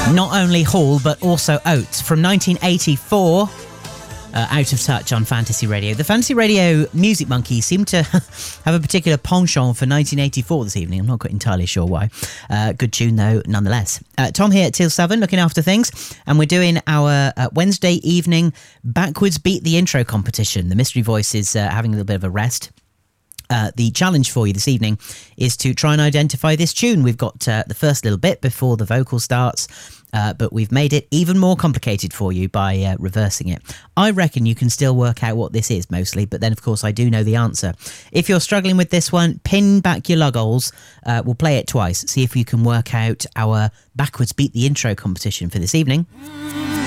Not only Hall, but also Oates from 1984. Out of Touch on Fantasy Radio. The Fantasy Radio Music Monkeys seem to have a particular penchant for 1984 this evening. I'm not quite entirely sure why. Good tune, though, nonetheless. Tom here at till 7, looking after things. And we're doing our Wednesday evening Backwards Beat the Intro competition. The Mystery Voice is having a little bit of a rest. The challenge for you this evening is to try and identify this tune. We've got the first little bit before the vocal starts, but we've made it even more complicated for you by reversing it. I reckon you can still work out what this is mostly, but then of course I do know the answer. If you're struggling with this one, pin back your lugholes. We'll play it twice. See if you can work out our Backwards Beat the Intro competition for this evening.